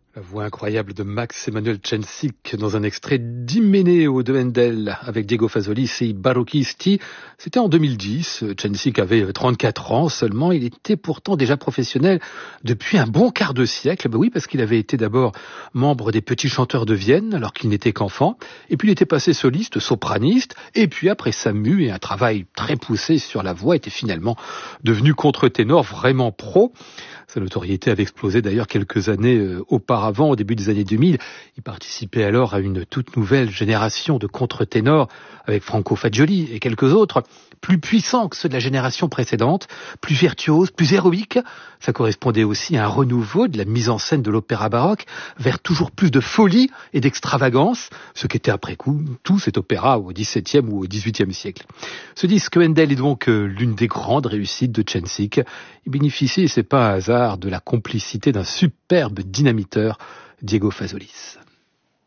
La voix incroyable de Max Emanuel Cencic dans un extrait d'Iménéo de Handel avec Diego Fazolis et Barocchisti. C'était en 2010. Cencic avait 34 ans seulement. Il était pourtant déjà professionnel depuis un bon quart de siècle. Oui, parce qu'il avait été d'abord membre des Petits Chanteurs de Vienne alors qu'il n'était qu'enfant. Et puis il était passé soliste, sopraniste. Et puis après sa mue et un travail très poussé sur la voix, était finalement devenu contre-ténor vraiment pro. Sa notoriété avait explosé d'ailleurs quelques années auparavant, au début des années 2000. Il participait alors à une toute nouvelle génération de contre-ténors avec Franco Fagioli et quelques autres, plus puissants que ceux de la génération précédente, plus virtuoses, plus héroïques. Ça correspondait aussi à un renouveau de la mise en scène de l'opéra baroque vers toujours plus de folie et d'extravagance, ce qu'était après coup tout cet opéra au XVIIe ou au XVIIIe siècle. Ce disque Handel est donc l'une des grandes réussites de Cencic. Il bénéficie, et c'est pas un hasard, de la complicité d'un superbe dynamiteur, Diego Fazolis.